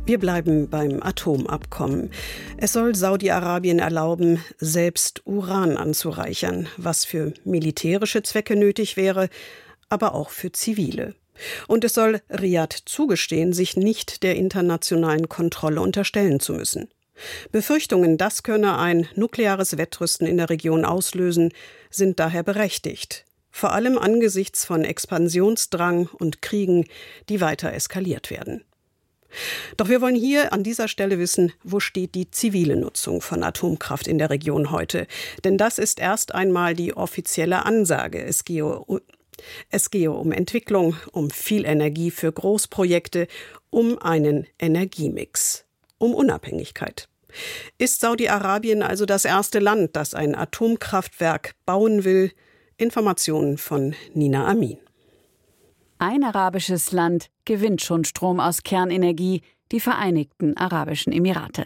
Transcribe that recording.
Wir bleiben beim Atomabkommen. Es soll Saudi-Arabien erlauben, selbst Uran anzureichern, was für militärische Zwecke nötig wäre, aber auch für zivile. Und es soll Riad zugestehen, sich nicht der internationalen Kontrolle unterstellen zu müssen. Befürchtungen, das könne ein nukleares Wettrüsten in der Region auslösen, sind daher berechtigt. Vor allem angesichts von Expansionsdrang und Kriegen, die weiter eskaliert werden. Doch wir wollen hier an dieser Stelle wissen, wo steht die zivile Nutzung von Atomkraft in der Region heute? Denn das ist erst einmal die offizielle Ansage. Es gehe um Entwicklung, um viel Energie für Großprojekte, um einen Energiemix, um Unabhängigkeit. Ist Saudi-Arabien also das erste Land, das ein Atomkraftwerk bauen will? Informationen von Nina Amin. Ein arabisches Land gewinnt schon Strom aus Kernenergie, die Vereinigten Arabischen Emirate.